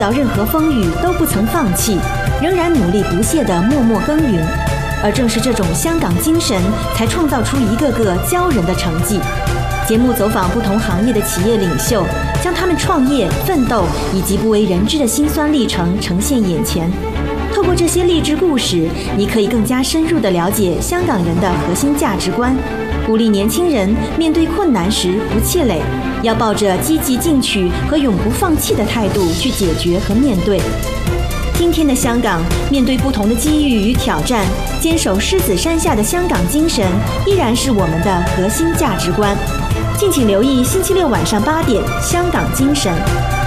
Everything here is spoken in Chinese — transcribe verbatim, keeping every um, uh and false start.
到任何风雨都不曾放弃，仍然努力不懈地默默耕耘。而正是这种香港精神，才创造出一个个骄人的成绩。节目走访不同行业的企业领袖，将他们创业、奋斗以及不为人知的辛酸历程呈现眼前。透过这些励志故事，你可以更加深入地了解香港人的核心价值观，鼓励年轻人面对困难时不气馁，要抱着积极进取和永不放弃的态度去解决和面对。今天的香港，面对不同的机遇与挑战，坚守狮子山下的香港精神，依然是我们的核心价值观。敬请留意星期六晚上八点，《香港精神》。